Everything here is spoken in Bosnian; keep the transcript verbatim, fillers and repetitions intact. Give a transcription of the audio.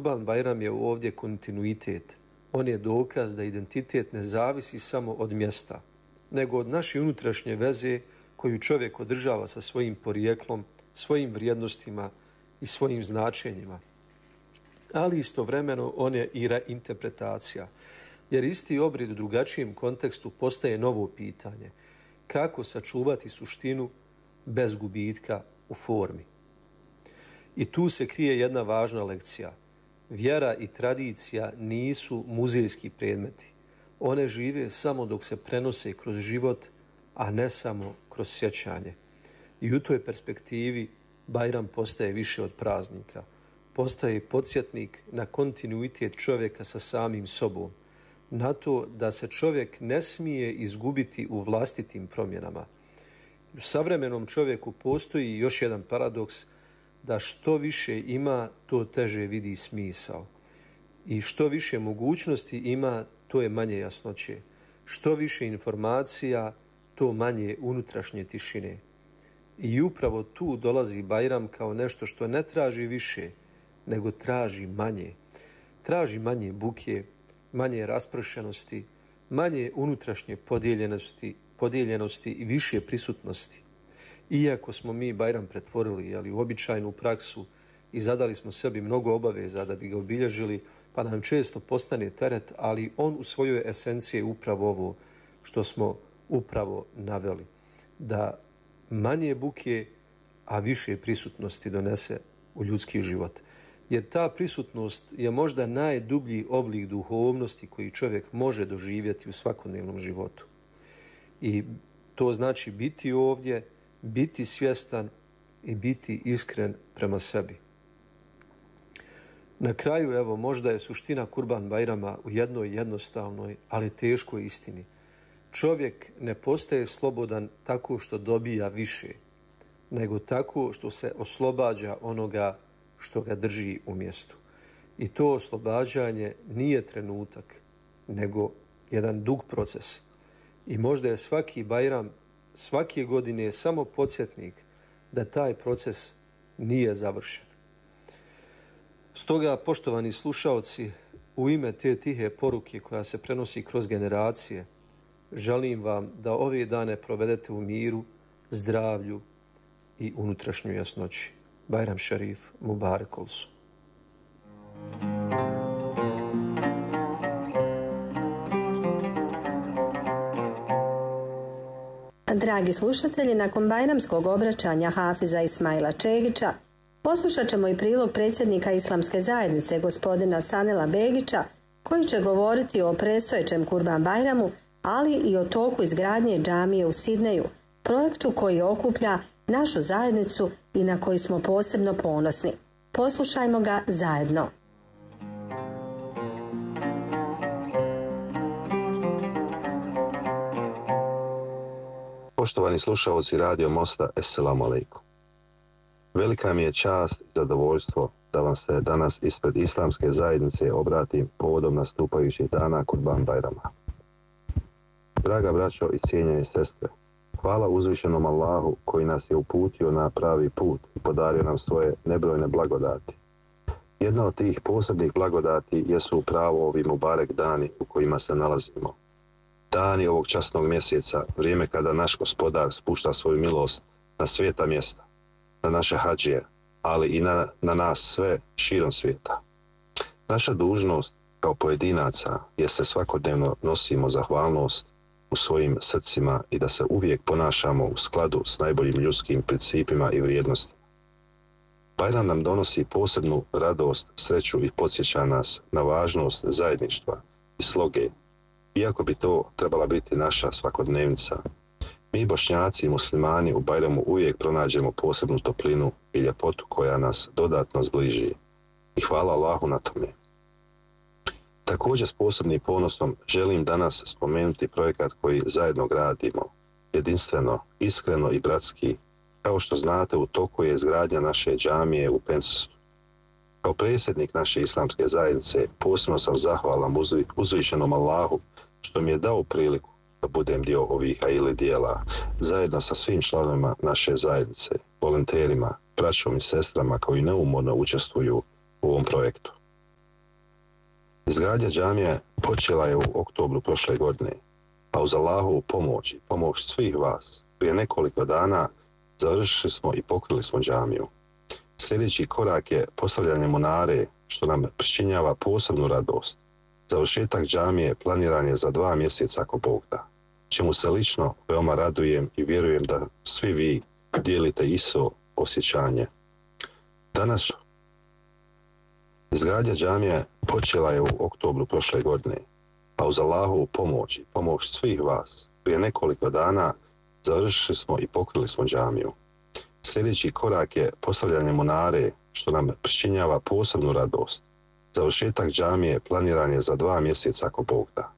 Kurban Bajram je ovdje kontinuitet. On je dokaz da identitet ne zavisi samo od mjesta, nego od naše unutrašnje veze koju čovjek održava sa svojim porijeklom, svojim vrijednostima i svojim značenjima. Ali istovremeno on je i reinterpretacija, jer isti obred u drugačijem kontekstu postaje novo pitanje. Kako sačuvati suštinu bez gubitka u formi? I tu se krije jedna važna lekcija. Vjera i tradicija nisu muzejski predmeti. One žive samo dok se prenose kroz život, a ne samo kroz sjećanje. I u toj perspektivi Bajram postaje više od praznika. Postaje podsjetnik na kontinuitet čovjeka sa samim sobom. Na to da se čovjek ne smije izgubiti u vlastitim promjenama. U savremenom čovjeku postoji još jedan paradoks, da što više ima, to teže vidi smisao. I što više mogućnosti ima, to je manje jasnoće. Što više informacija, to manje unutrašnje tišine. I upravo tu dolazi Bajram kao nešto što ne traži više, nego traži manje. Traži manje buke, manje raspršenosti, manje unutrašnje podijeljenosti, podijeljenosti i više prisutnosti. Iako smo mi Bajram pretvorili ali, u običajnu praksu i zadali smo sebi mnogo obaveza da bi ga obilježili, pa nam često postane teret, ali on u svojoj esenciji je upravo ovo što smo upravo naveli. Da manje buke, a više prisutnosti donese u ljudski život. Jer ta prisutnost je možda najdublji oblik duhovnosti koji čovjek može doživjeti u svakodnevnom životu. I to znači biti ovdje, biti svjestan i biti iskren prema sebi. Na kraju, evo, možda je suština Kurban Bajrama u jednoj jednostavnoj, ali teškoj istini. Čovjek ne postaje slobodan tako što dobija više, nego tako što se oslobađa onoga što ga drži u mjestu. I to oslobađanje nije trenutak, nego jedan dug proces. I možda je svaki Bajram svake godine samo podsjetnik da taj proces nije završen. Stoga, poštovani slušaoci, u ime te tihe poruke koja se prenosi kroz generacije, želim vam da ove dane provedete u miru, zdravlju i unutrašnjoj jasnoći. Bajram Šerif, Mubarek olsun. Dragi slušatelji, nakon bajramskog obraćanja Hafiza Ismaila Čegića, poslušat ćemo i prilog predsjednika Islamske zajednice, gospodina Sanela Begića, koji će govoriti o predstojećem Kurban Bajramu, ali i o toku izgradnje džamije u Sidneju, projektu koji okuplja našu zajednicu i na koji smo posebno ponosni. Poslušajmo ga zajedno. Poštovani slušalci Radio Mosta, Esselamu alejkum. Velika mi je čast i zadovoljstvo da vam se danas ispred Islamske zajednice obratim povodom nastupajućih dana Kurban Bajrama. Draga braćo i cijenjene sestre, hvala uzvišenom Allahu koji nas je uputio na pravi put i podario nam svoje nebrojne blagodati. Jedna od tih posebnih blagodati jesu upravo ovi mubarek dani u kojima se nalazimo. Dani ovog časnog mjeseca, vrijeme kada naš gospodar spušta svoju milost na sveta mjesta, na naše hadžije, ali i na, na nas sve širom svijeta. Naša dužnost kao pojedinaca je se svakodnevno nosimo zahvalnost u svojim srcima i da se uvijek ponašamo u skladu s najboljim ljudskim principima i vrijednostima. Bajram nam donosi posebnu radost, sreću i podsjeća nas na važnost zajedništva i sloge. Iako bi to trebala biti naša svakodnevnica, mi Bošnjaci i muslimani u Bajramu uvijek pronađemo posebnu toplinu i ljepotu koja nas dodatno zbliži. I hvala Allahu na tome. Također s posebnim ponosom želim danas spomenuti projekat koji zajedno gradimo, jedinstveno, iskreno i bratski. Kao što znate, u toku je izgradnja naše džamije u Pensesu. Kao predsjednik naše Islamske zajednice posebno sam zahvalan uzvišenom Allahu što mi je dao priliku da budem dio ovih ili dijela zajedno sa svim članovima naše zajednice, volonterima, braćom i sestrama koji neumorno učestvuju u ovom projektu. Izgradnja džamije počela je u oktobru prošle godine, a uz Allahovu pomoć i pomoć svih vas, prije nekoliko dana završili smo i pokrili smo džamiju. Sljedeći korak je postavljanje munare, što nam pričinjava posebnu radost. Završetak džamije planiran je za dva mjeseca ako Bog da, čemu se lično veoma radujem i vjerujem da svi vi dijelite isto osjećanje. Danas izgradnja džamije počela je u oktobru prošle godine, a uz Allahovu pomoć i pomoć svih vas, prije nekoliko dana završili smo i pokrili smo džamiju. Sljedeći korak je postavljanje munare, što nam pričinjava posebnu radost. Završetak džamije planiran je za dva mjeseca ako Bog da,